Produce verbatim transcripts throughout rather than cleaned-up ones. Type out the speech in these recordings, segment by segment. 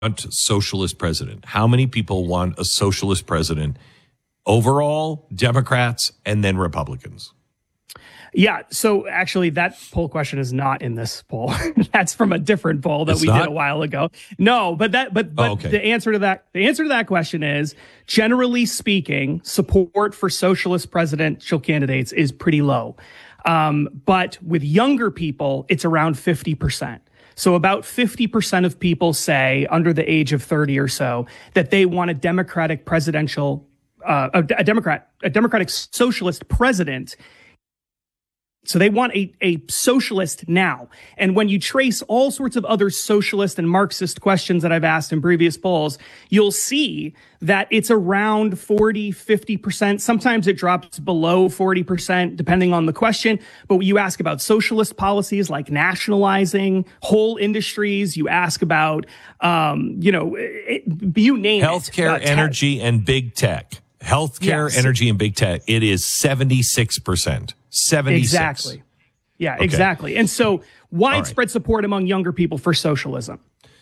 socialist president? How many people want a socialist president? Overall, Democrats and then Republicans. Yeah. So actually, that poll question is not in this poll. That's from a different poll that It's we not? did a while ago. No, but that, but, but Oh, okay. the answer to that, the answer to that question is, generally speaking, support for socialist presidential candidates is pretty low. Um, but with younger people, it's around fifty percent. So about fifty percent of people say, under the age of thirty or so, that they want a Democratic presidential, uh, a, a Democrat, a Democratic socialist president. So they want a, a socialist now. And when you trace all sorts of other socialist and Marxist questions that I've asked in previous polls, you'll see that it's around forty, fifty percent. Sometimes it drops below forty percent, depending on the question. But you ask about socialist policies like nationalizing whole industries. You ask about, um, you know, it, you name Healthcare, it. Uh, energy, and big tech. Healthcare, Yes. energy, and big tech. It is seventy-six percent. seventy-six. Exactly. Yeah, Okay. exactly. And so widespread support among younger people for socialism.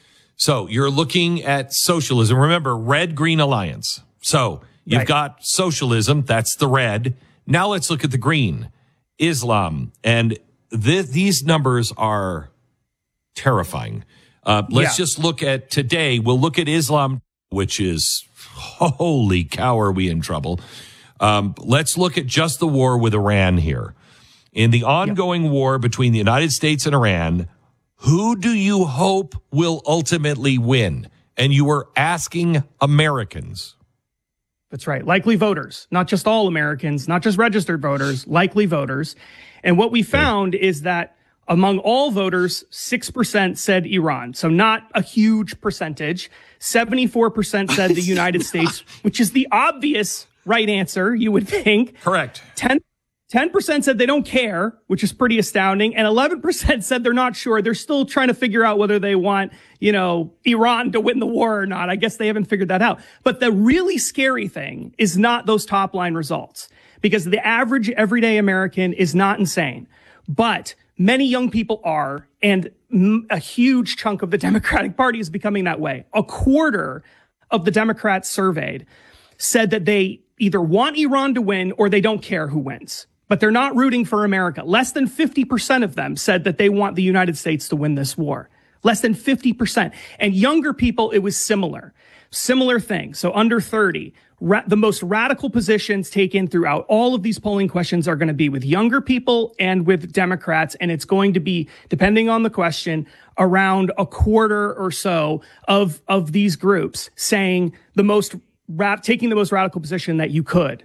So you're looking at socialism. Remember, red, green alliance. So you've Right. got socialism. That's the red. Now let's look at the green, Islam. And th- these numbers are terrifying. Uh, let's Yeah. just look at today. We'll look at Islam, which is, holy cow, are we in trouble? Um, let's look at just the war with Iran here. In the ongoing war between the United States and Iran, who do you hope will ultimately win? And you were asking Americans. That's right. Likely voters, not just all Americans, not just registered voters, likely voters. And what we found is that among all voters, six percent said Iran. So not a huge percentage. seventy-four percent said the United States, which is the obvious right answer, you would think. Correct. ten percent said they don't care, which is pretty astounding. And eleven percent said they're not sure. They're still trying to figure out whether they want, you know, Iran to win the war or not. I guess they haven't figured that out. But the really scary thing is not those top line results, because the average everyday American is not insane. But many young people are, and a huge chunk of the Democratic Party is becoming that way. A quarter of the Democrats surveyed said that they either want Iran to win or they don't care who wins. But they're not rooting for America. Less than fifty percent of them said that they want the United States to win this war. Less than fifty percent. And younger people, it was similar. Similar thing. So under thirty, ra- the most radical positions taken throughout all of these polling questions are going to be with younger people and with Democrats. And it's going to be, depending on the question, around a quarter or so of, of these groups saying the most, ra- taking the most radical position that you could.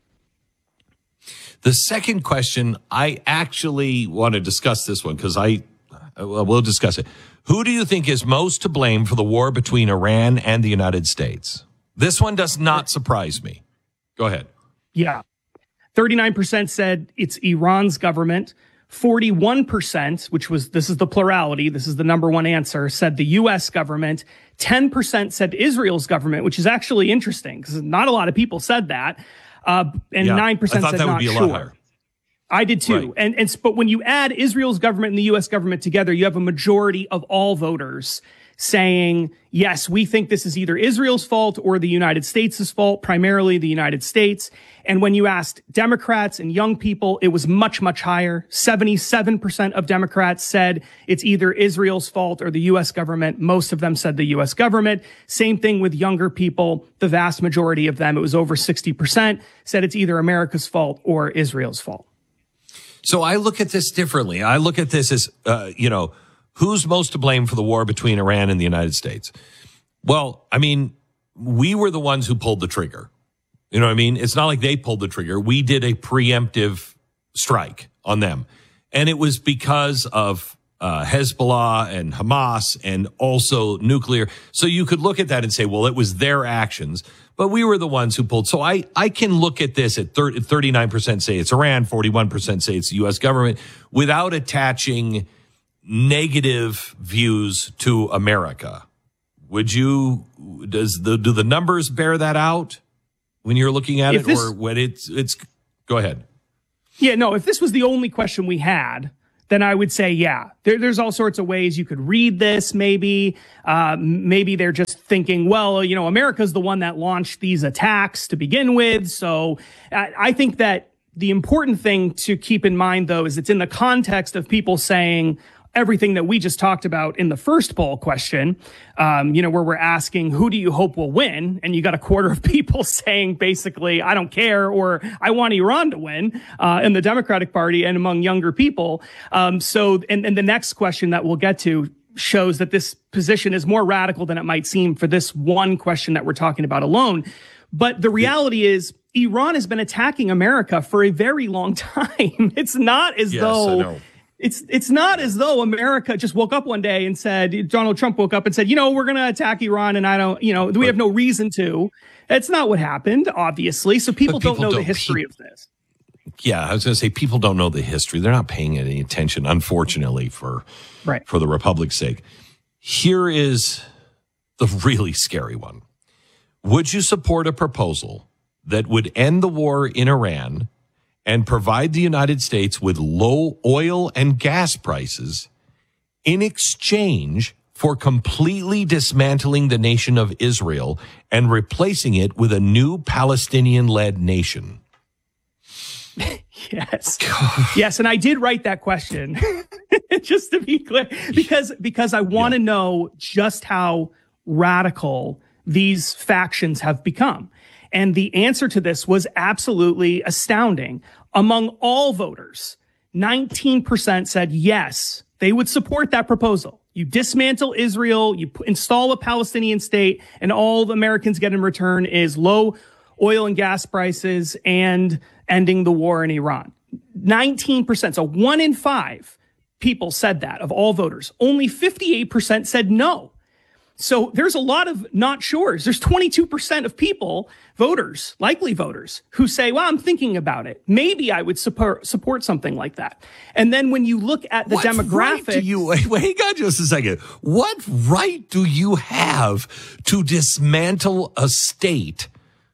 The second question, I actually want to discuss this one because I, well, we'll discuss it. Who do you think is most to blame for the war between Iran and the United States? This one does not surprise me. Go ahead. Yeah. thirty-nine percent said it's Iran's government. forty-one percent, which was, this is the plurality, this is the number one answer, said the U S government. ten percent said Israel's government, which is actually interesting because not a lot of people said that. Uh, and Yeah, nine percent I thought said that would not be a lot sure. higher. I did too. Right. And, and, but when you add Israel's government and the U S government together, you have a majority of all voters saying, yes, we think this is either Israel's fault or the United States' fault, primarily the United States. And when you asked Democrats and young people, it was much, much higher. seventy-seven percent of Democrats said it's either Israel's fault or the U S government. Most of them said the U S government. Same thing with younger people. The vast majority of them, it was over sixty percent, said it's either America's fault or Israel's fault. So I look at this differently. I look at this as, uh, you know, who's most to blame for the war between Iran and the United States? Well, I mean, we were the ones who pulled the trigger. You know what I mean? It's not like they pulled the trigger. We did a preemptive strike on them. And it was because of uh, Hezbollah and Hamas and also nuclear. So you could look at that and say, well, it was their actions. But we were the ones who pulled. So I, I can look at this at thirty, thirty-nine percent say it's Iran, forty-one percent say it's the U S government, without attaching negative views to America. Would you, does the, do the numbers bear that out when you're looking at If it this- or when it's, it's, go ahead. Yeah, no, if this was the only question we had, then I would say, yeah, there, there's all sorts of ways you could read this. Maybe, uh, maybe they're just thinking, well, you know, America's the one that launched these attacks to begin with. So I, I think that the important thing to keep in mind, though, is it's in the context of people saying everything that we just talked about in the first poll question, um, you know, where we're asking, who do you hope will win? And you got a quarter of people saying basically, I don't care, or I want Iran to win, uh, in the Democratic Party and among younger people. Um, so, and, and the next question that we'll get to shows that this position is more radical than it might seem for this one question that we're talking about alone. But the reality is, Iran has been attacking America for a very long time. It's not as yes, though It's it's not as though America just woke up one day and said, Donald Trump woke up and said, you know, we're going to attack Iran and I don't, you know, we have no reason to. That's not what happened, obviously. So people, people don't know don't, the history pe- of this. Yeah, I was going to say people don't know the history. They're not paying any attention, unfortunately, for, right. for the Republic's sake. Here is the really scary one. Would you support a proposal that would end the war in Iran and provide the United States with low oil and gas prices in exchange for completely dismantling the nation of Israel and replacing it with a new Palestinian-led nation? Yes. Yes, and I did write that question, just to be clear, because, because I want to yeah. know just how radical these factions have become. And the answer to this was absolutely astounding. Among all voters, nineteen percent said yes, they would support that proposal. You dismantle Israel, you install a Palestinian state, and all the Americans get in return is low oil and gas prices and ending the war in Iran. nineteen percent, so one in five people said that of all voters. Only fifty-eight percent said no. So there's a lot of not sures. There's twenty-two percent of people, voters, likely voters, who say, well, I'm thinking about it. Maybe I would support support something like that. And then when you look at the what demographic. Right do you, wait, wait, hang on just a second. What right do you have to dismantle a state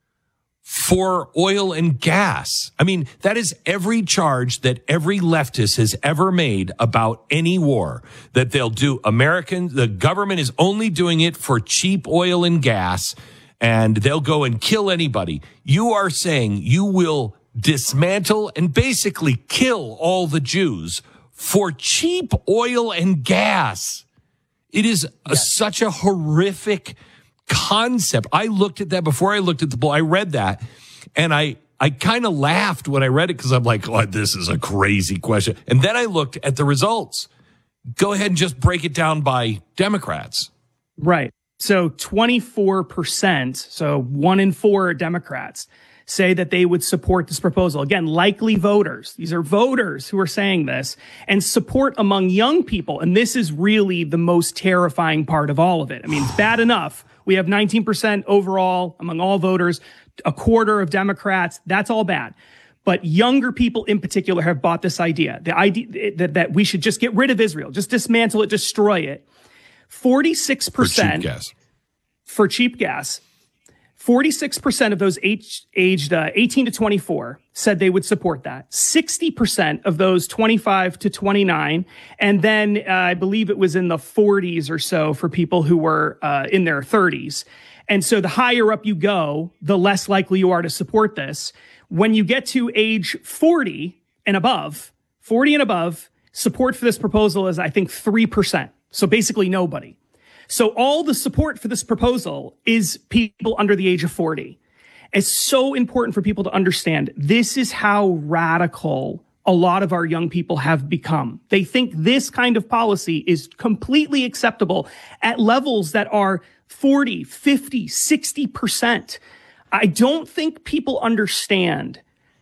for oil and gas? I mean, that is every charge that every leftist has ever made about any war, that they'll do. American, the government is only doing it for cheap oil and gas, and they'll go and kill anybody. You are saying you will dismantle and basically kill all the Jews for cheap oil and gas. It is a, such a horrific concept. I looked at that before I looked at the poll. I read that and I, I kind of laughed when I read it because I'm like, oh, this is a crazy question. And then I looked at the results. Go ahead and just break it down by Democrats. Right. So twenty-four percent, so one in four Democrats say that they would support this proposal. Again, likely voters. These are voters who are saying this, and support among young people. And this is really the most terrifying part of all of it. I mean, it's bad enough. We have nineteen percent overall among all voters, a quarter of Democrats. That's all bad. But younger people in particular have bought this idea, the idea that, that we should just get rid of Israel, just dismantle it, destroy it. forty-six percent for cheap gas. For cheap gas. forty-six percent of those aged, aged uh, eighteen to twenty-four said they would support that. sixty percent of those twenty-five to twenty-nine. And then uh, I believe it was in the forties or so for people who were uh, in their thirties. And so the higher up you go, the less likely you are to support this. When you get to age forty and above, forty and above, support for this proposal is, I think, three percent. So basically nobody. So all the support for this proposal is people under the age of forty. It's so important for people to understand this is how radical a lot of our young people have become. They think this kind of policy is completely acceptable at levels that are forty, fifty, sixty percent. I don't think people understand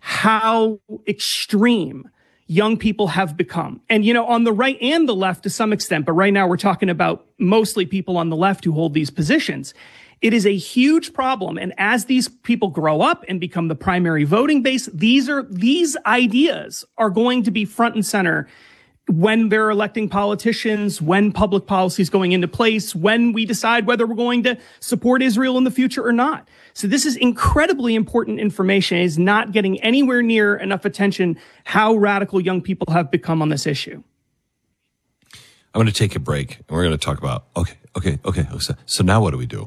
how extreme young people have become. And, you know, on the right and the left to some extent, but right now we're talking about mostly people on the left who hold these positions. It is a huge problem. And as these people grow up and become the primary voting base, these are, these ideas are going to be front and center when they're electing politicians, when public policy is going into place, when we decide whether we're going to support Israel in the future or not. So this is incredibly important information. It is not getting anywhere near enough attention how radical young people have become on this issue. I'm going to take a break and we're going to talk about, okay, okay, okay. So, so now what do we do?